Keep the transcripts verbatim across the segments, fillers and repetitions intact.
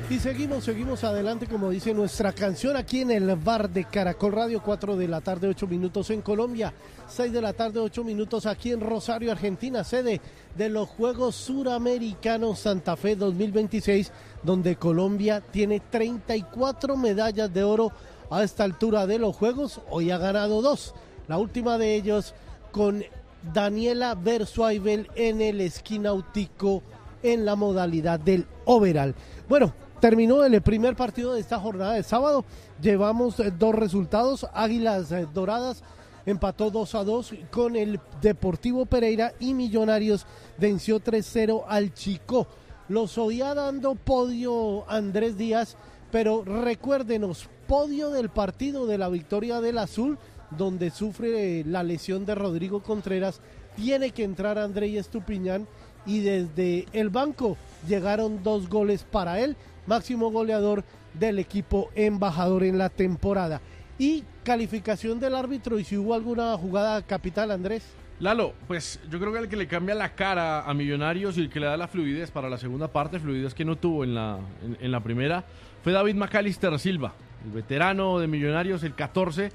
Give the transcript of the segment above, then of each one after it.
Y seguimos, seguimos adelante, como dice nuestra canción, aquí en el bar de Caracol Radio, cuatro de la tarde, ocho minutos en Colombia, seis de la tarde, ocho minutos aquí en Rosario, Argentina, sede de los Juegos Suramericanos Santa Fe dos mil veintiséis, donde Colombia tiene treinta y cuatro medallas de oro a esta altura de los Juegos. Hoy ha ganado dos, la última de ellos con Daniela Bersuaibel en el esquí náutico en la modalidad del overall. Bueno, terminó el primer partido de esta jornada de sábado. Llevamos eh, dos resultados. Águilas eh, Doradas empató dos a dos con el Deportivo Pereira y Millonarios venció tres cero al Chicó. Los oía dando podio Andrés Díaz, pero recuérdenos, podio del partido de la victoria del Azul, donde sufre eh, la lesión de Rodrigo Contreras. Tiene que entrar Andrés Estupiñán y desde el banco llegaron dos goles para él, máximo goleador del equipo embajador en la temporada. Y calificación del árbitro, y si hubo alguna jugada capital, Andrés. Lalo, pues yo creo que el que le cambia la cara a Millonarios y el que le da la fluidez para la segunda parte, fluidez que no tuvo en la, en, en la primera, fue David McAllister Silva, el veterano de Millonarios, el catorce,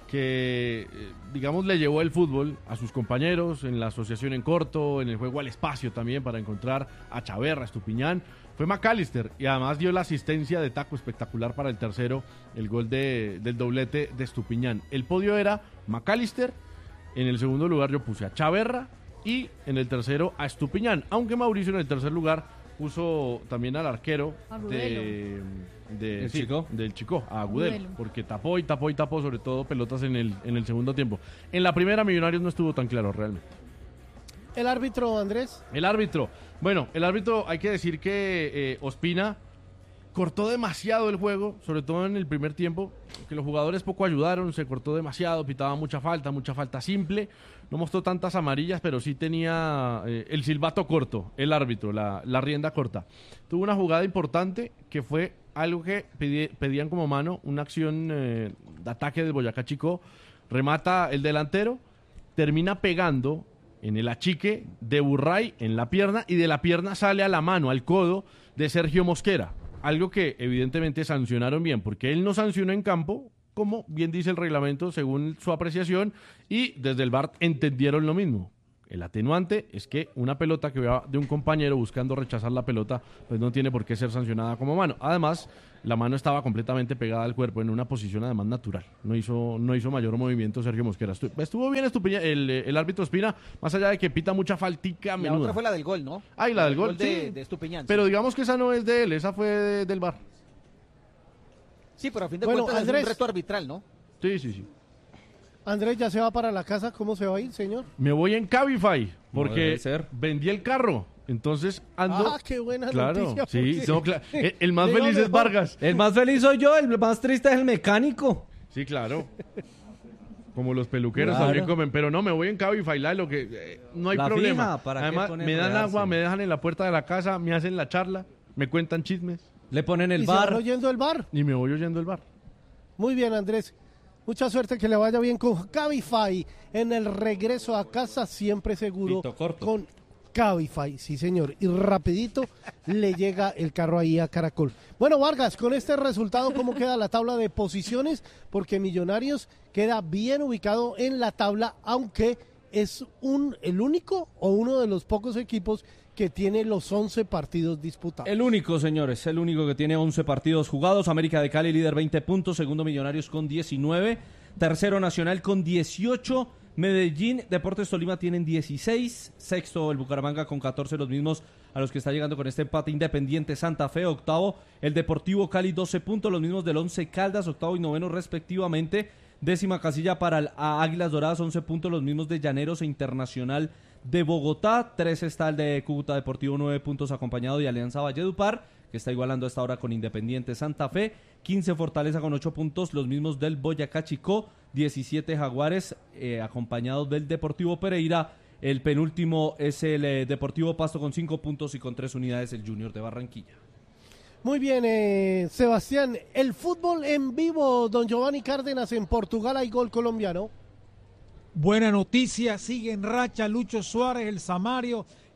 que digamos le llevó el fútbol a sus compañeros en la asociación en corto, en el juego al espacio también para encontrar a Chaverra, a Estupiñán. Fue McAllister y además dio la asistencia de taco espectacular para el tercero, el gol de, del doblete de Estupiñán. El podio era McAllister, en el segundo lugar yo puse a Chaverra y en el tercero a Estupiñán, aunque Mauricio en el tercer lugar puso también al arquero de, de, sí, Chico? del Chico, a Agudelo, Agudelo, porque tapó y tapó y tapó, sobre todo pelotas en el, en el segundo tiempo. En la primera Millonarios no estuvo tan claro realmente. ¿El árbitro, Andrés? El árbitro, bueno, el árbitro hay que decir que eh, Ospina cortó demasiado el juego, sobre todo en el primer tiempo, que los jugadores poco ayudaron, se cortó demasiado, pitaba mucha falta, mucha falta simple, no mostró tantas amarillas, pero sí tenía eh, el silbato corto, el árbitro, la, la rienda corta. Tuvo una jugada importante que fue algo que pedí, pedían como mano, una acción eh, de ataque del Boyacá Chicó, remata el delantero, termina pegando en el achique de Burray en la pierna y de la pierna sale a la mano, al codo de Sergio Mosquera. Algo que evidentemente sancionaron bien, porque él no sancionó en campo, como bien dice el reglamento, según su apreciación, y desde el V A R entendieron lo mismo. El atenuante es que una pelota que va de un compañero buscando rechazar la pelota, pues no tiene por qué ser sancionada como mano. Además, la mano estaba completamente pegada al cuerpo en una posición además natural. No hizo, no hizo mayor movimiento Sergio Mosquera. Estuvo, estuvo bien Estupiñán, el, el árbitro Espina, más allá de que pita mucha faltica menuda. La otra fue la del gol, ¿no? Ah, y la, la del gol, gol de, sí. de Estupiñán. Pero sí. digamos que esa no es de él, esa fue de, del V A R. Sí, pero a fin de bueno, cuentas Andrés, es un reto arbitral, ¿no? Sí, sí, sí. Andrés, ¿ya se va para la casa? ¿Cómo se va a ir, señor? Me voy en Cabify, porque ser. vendí el carro. Entonces ando... Ah, qué buena claro, noticia. sí, porque... no, claro. El, el más Digo, feliz es mejor. Vargas. El más feliz soy yo, el más triste es el mecánico. Sí, claro. Como los peluqueros Claro. también comen, pero no, me voy en Cabify, lo que eh, no hay La problema. fija, ¿para qué Además, ponen me dan enredarse? agua, me dejan en la puerta de la casa, me hacen la charla, me cuentan chismes Le ponen el ¿Y se van bar. oyendo el bar? y me voy oyendo el bar. Muy bien, Andrés. Mucha suerte, que le vaya bien con Cabify. En el regreso a casa, siempre seguro Pito corto. con Cabify, sí señor. Y rapidito le llega el carro ahí a Caracol. Bueno, Vargas, con este resultado, ¿cómo queda la tabla de posiciones? Porque Millonarios queda bien ubicado en la tabla, aunque es un el único o uno de los pocos equipos que tiene los once partidos disputados. El único, señores, el único que tiene once partidos jugados. América de Cali, líder, veinte puntos. Segundo, Millonarios con diecinueve. Tercero, Nacional con dieciocho. Medellín, Deportes Tolima tienen dieciséis. Sexto, el Bucaramanga con catorce, los mismos a los que está llegando con este empate. Independiente Santa Fe. Octavo, el Deportivo Cali, doce puntos, los mismos del Once Caldas, octavo y noveno respectivamente. Décima casilla para el, a Águilas Doradas, once puntos, los mismos de Llaneros e Internacional de Bogotá. tres está el de Cúcuta Deportivo, nueve puntos, acompañado de Alianza Valledupar, que está igualando a esta hora con Independiente Santa Fe. quince Fortaleza con ocho puntos, los mismos del Boyacá Chicó. diecisiete Jaguares, eh, acompañados del Deportivo Pereira. El penúltimo es el eh, Deportivo Pasto con cinco puntos y con tres unidades el Junior de Barranquilla. Muy bien, eh, Sebastián. El fútbol en vivo, don Giovanni Cárdenas, en Portugal hay gol colombiano. Buena noticia, sigue en racha Lucho Suárez, el Samario,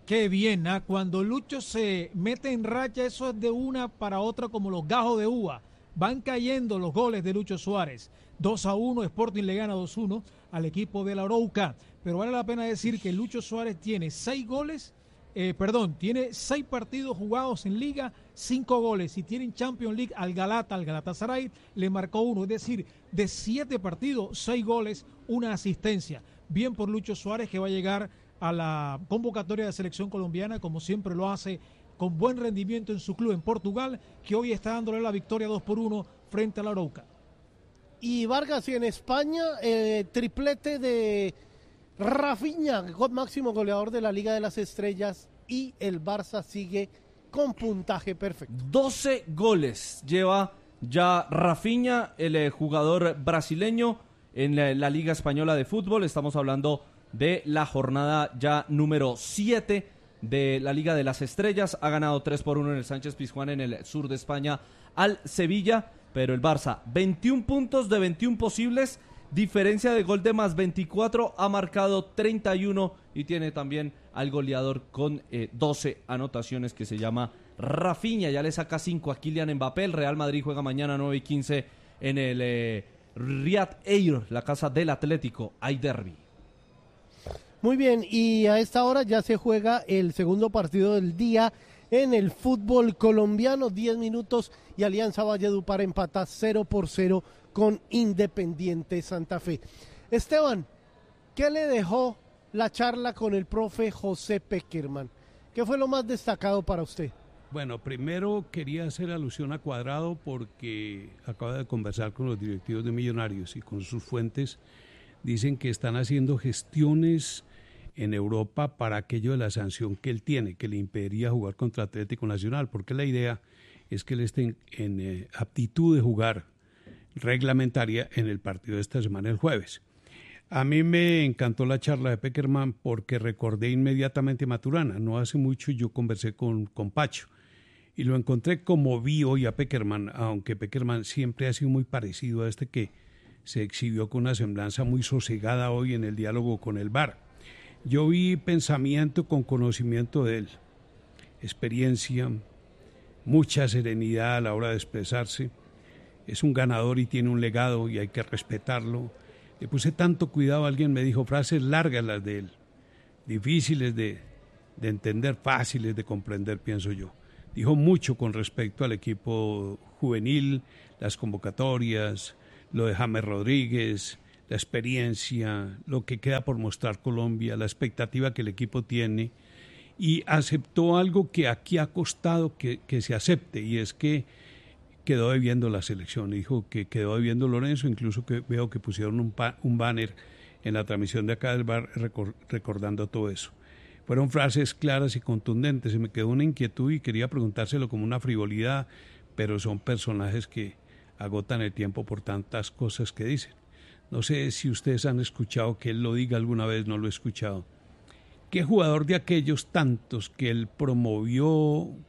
Qué bien, ¿ah? Cuando Lucho se mete en racha, eso es de una para otra como los gajos de uva. Van cayendo los goles de Lucho Suárez. dos a uno, Sporting le gana dos a uno al equipo de la Arauca. Pero vale la pena decir que Lucho Suárez tiene seis goles, eh, perdón, tiene seis partidos jugados en Liga, cinco goles. Y tiene en Champions League al Galata, al Galatasaray, le marcó uno. Es decir, de siete partidos, seis goles, una asistencia. Bien por Lucho Suárez, que va a llegar a la convocatoria de selección colombiana, como siempre lo hace, con buen rendimiento en su club en Portugal, que hoy está dándole la victoria dos por uno frente a la Arauca. Y Vargas, y en España, eh, triplete de Rafinha, máximo goleador de la Liga de las Estrellas, y el Barça sigue con puntaje perfecto. doce goles lleva ya Rafinha, el eh, jugador brasileño, en la, la Liga Española de Fútbol. Estamos hablando de la jornada ya número siete de la Liga de las Estrellas. Ha ganado tres por uno en el Sánchez Pizjuán en el sur de España al Sevilla, pero el Barça, veintiún puntos de veintiún posibles, diferencia de gol de más veinticuatro, ha marcado treinta y uno y tiene también al goleador con eh, doce anotaciones, que se llama Rafinha. Ya le saca cinco a Kylian Mbappé. El Real Madrid juega mañana nueve y quince en el eh, Riyad Air, la casa del Atlético. Hay derbi. Muy bien, y a esta hora ya se juega el segundo partido del día en el fútbol colombiano. diez minutos y Alianza Valledupar empata cero por cero con Independiente Santa Fe. Esteban, ¿qué le dejó la charla con el profe José Peckerman? ¿Qué fue lo más destacado para usted? Bueno, primero quería hacer alusión a Cuadrado porque acaba de conversar con los directivos de Millonarios y con sus fuentes dicen que están haciendo gestiones en Europa para aquello de la sanción que él tiene, que le impediría jugar contra Atlético Nacional, porque la idea es que él esté en, en eh, aptitud de jugar reglamentaria en el partido de esta semana, el jueves. A mí me encantó la charla de Peckerman porque recordé inmediatamente a Maturana. No hace mucho yo conversé con, con Pacho y lo encontré como vi hoy a Peckerman, aunque Peckerman siempre ha sido muy parecido a este que se exhibió con una semblanza muy sosegada hoy en el diálogo con el V A R. Yo vi pensamiento con conocimiento de él, experiencia, mucha serenidad a la hora de expresarse. Es un ganador y tiene un legado y hay que respetarlo. Le puse tanto cuidado, alguien me dijo frases largas las de él, difíciles de, de entender, fáciles de comprender, pienso yo. Dijo mucho con respecto al equipo juvenil, las convocatorias, lo de James Rodríguez, la experiencia, lo que queda por mostrar Colombia, la expectativa que el equipo tiene, y aceptó algo que aquí ha costado que, que se acepte, y es que quedó debiendo la selección. Dijo que quedó debiendo Lorenzo, incluso que veo que pusieron un, pa, un banner en la transmisión de acá del bar recor, recordando todo eso. Fueron frases claras y contundentes. Se me quedó una inquietud y quería preguntárselo como una frivolidad, pero son personajes que agotan el tiempo por tantas cosas que dicen. No sé si ustedes han escuchado que él lo diga alguna vez, no lo he escuchado. ¿Qué jugador de aquellos tantos que él promovió